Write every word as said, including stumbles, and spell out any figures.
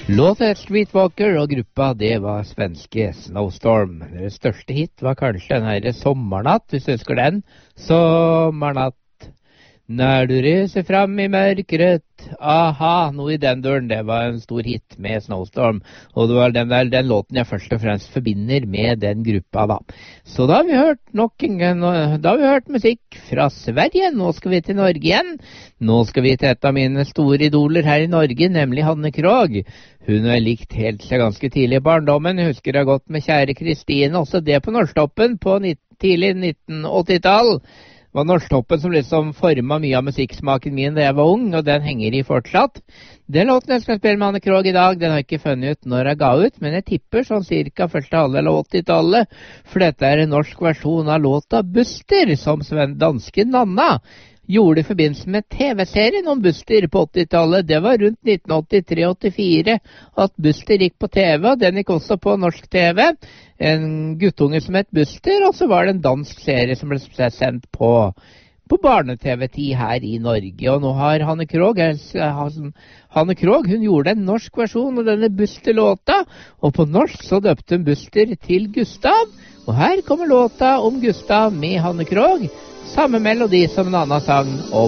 Låten Streetwalker og gruppa, det var svenske Snowstorm. Deres største hit var kanskje den her Sommernatt, hvis du husker den. Sommernatt, når du reser fram i mørkret. Aha, noe i den døren, det var en stor hit med Snowstorm. Og det var den, der, den låten jeg først og fremst forbinder med den gruppa da. Så da har vi hørt nok en gang, da har vi hørt musikk fra Sverige. Nå skal vi til Norge igjen. Nå skal vi til et av mine store idoler her i Norge, nemlig Hanne Krogh. Hun har likt helt seg ganske tidlig i barndommen. Jeg husker det godt med Kjære Kristine, også det på Norsktoppen på tidlig nitten åtti-tall. Det var Norsktoppen som liksom formet mye av musikksmaken min da jeg var ung, og den henger i fortsatt. Den låten jeg skal spille med Hanne Krogh i dag, den har jeg ikke funnet ut når jeg ga ut, men jeg tipper sånn cirka første halvdel av åtti-tallet, for dette er en norsk versjon av låta Buster, som Sven danske Nanna gjorde i forbindelse med T V-serien om Buster på åtti-tallet. Det var rundt nitten åttitre åttifire at Buster gikk på T V, og den gikk også på norsk T V. En guttunge som het Buster, og så var det en dansk serie som ble sendt på, på barne-T V-tid her i Norge. Og nå har Hanne Krogh, Hanne Krogh, hun gjorde en norsk versjon av denne Buster-låta, og på norsk så døpte hun Buster til Gustav. Og her kommer låta om Gustav med Hanne Krogh. Samme melodi som en annen sang om